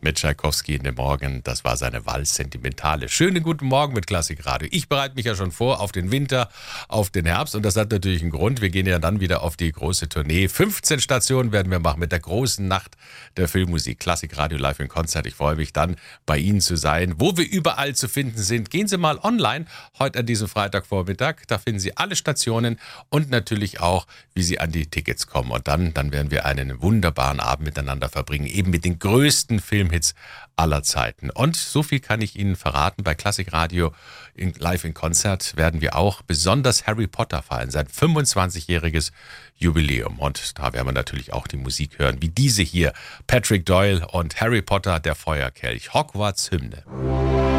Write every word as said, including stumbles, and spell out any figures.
mit Tschaikowski in den Morgen. Das war seine Walz Sentimentale. Schönen guten Morgen mit Klassikradio. Ich bereite mich ja schon vor auf den Winter, auf den Herbst und das hat natürlich einen Grund. Wir gehen ja dann wieder auf die große Tournee. fünfzehn Stationen werden wir machen mit der großen Nacht der Filmmusik. Klassikradio live in Konzert. Ich freue mich dann, bei Ihnen zu sein, wo wir überall zu finden sind. Gehen Sie mal online heute an diesem Freitagvormittag. Da finden Sie alle Stationen und natürlich auch, wie Sie an die Tickets kommen. Und dann, dann werden wir einen wunderbaren Abend miteinander verbringen, eben mit den größten Filmhits aller Zeiten. Und so viel kann ich Ihnen verraten, bei Klassikradio in, live in Konzert werden wir auch besonders Harry Potter feiern, sein fünfundzwanzigjähriges Jubiläum. Und da werden wir natürlich auch die Musik hören, wie diese hier, Patrick Doyle und Harry Potter, der Feuerkelch, Hogwarts Hymne.